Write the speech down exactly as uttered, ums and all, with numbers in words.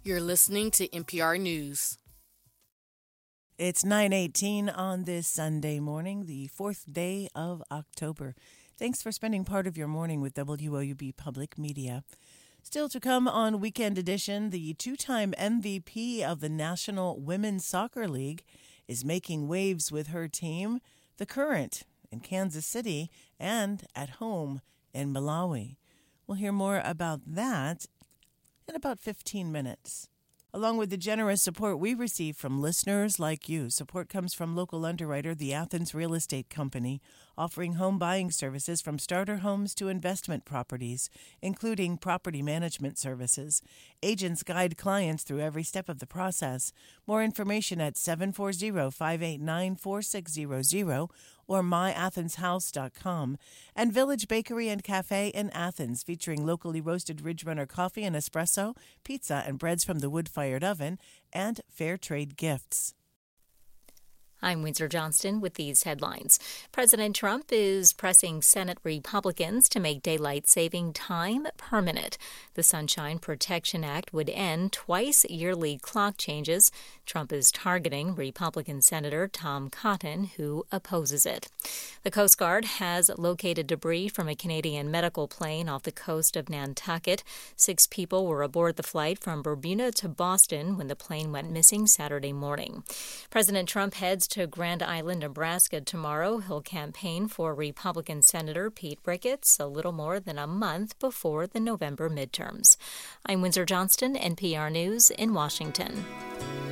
You're listening to N P R News. It's nine eighteen on this Sunday morning, the fourth day of October. Thanks for spending part of your morning with W O U B Public Media. Still to come on Weekend Edition, the two-time M V P of the National Women's Soccer League is making waves with her team, the Current, in Kansas City and at home in Malawi. We'll hear more about that in about fifteen minutes. Along with the generous support we receive from listeners like you, support comes from local underwriter, the Athens Real Estate Company, offering home buying services from starter homes to investment properties, including property management services. Agents guide clients through every step of the process. More information at seven four zero, five eight nine, four six zero zero or my athens house dot com. And Village Bakery and Cafe in Athens, featuring locally roasted Ridge Runner coffee and espresso, pizza and breads from the wood-fired oven, and fair trade gifts. I'm Windsor Johnston with these headlines. President Trump is pressing Senate Republicans to make daylight saving time permanent. The Sunshine Protection Act would end twice-yearly clock changes. Trump is targeting Republican Senator Tom Cotton, who opposes it. The Coast Guard has located debris from a Canadian medical plane off the coast of Nantucket. Six people were aboard the flight from Bermuda to Boston when the plane went missing Saturday morning. President Trump heads to Grand Island, Nebraska tomorrow. He'll campaign for Republican Senator Pete Ricketts a little more than a month before the November midterms. I'm Windsor Johnston, N P R News in Washington.